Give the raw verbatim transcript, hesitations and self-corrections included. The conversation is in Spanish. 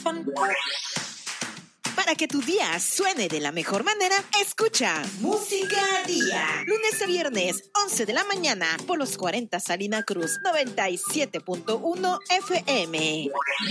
Para que tu día suene de la mejor manera, escucha Música Día. Lunes a viernes, once de la mañana, por los cuarenta Salina Cruz, noventa y siete punto uno F M.